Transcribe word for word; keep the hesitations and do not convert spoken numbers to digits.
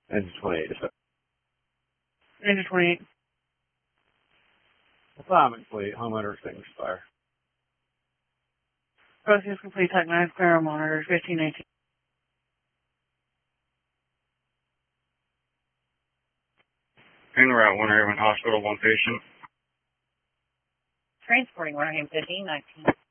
Engine twenty-eight. Engine twenty-eight. Assignment complete. Homeowner extinguished fire. Process complete. Type nine. Clear on monitors. fifteen eighteen. En route, one Airman Hospital, one patient. Transporting Roham fifteen nineteen.